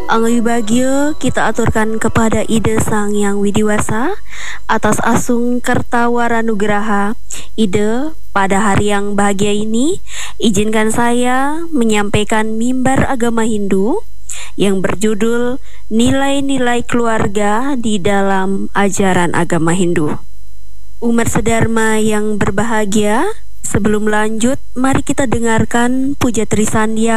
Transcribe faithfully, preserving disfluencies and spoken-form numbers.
Anggi Bagio kita aturkan kepada ide Sang Yang Widiwasa atas asung Kertawara Nugraha. Ide pada hari yang bahagia ini, izinkan saya menyampaikan mimbar agama Hindu yang berjudul Nilai-nilai Keluarga di dalam Ajaran Agama Hindu. Umat sedharma yang berbahagia, sebelum lanjut, mari kita dengarkan Puja Trisandya